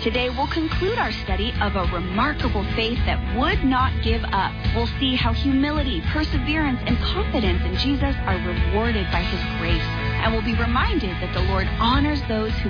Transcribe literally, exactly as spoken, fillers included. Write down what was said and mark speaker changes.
Speaker 1: Today, we'll conclude our study of a remarkable faith that would not give up. We'll see how humility, perseverance, and confidence in Jesus are rewarded by his grace. And we'll be reminded that the Lord honors those who